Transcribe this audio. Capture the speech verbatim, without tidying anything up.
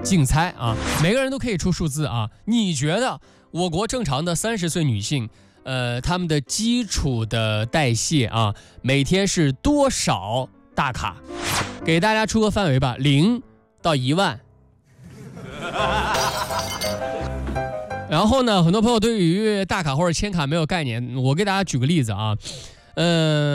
竞猜啊，每个人都可以出数字啊。你觉得我国正常的三十岁女性，呃，她们的基础的代谢啊，每天是多少大卡？给大家出个范围吧，零到一万。然后呢，很多朋友对于大卡或者千卡没有概念，我给大家举个例子啊，呃。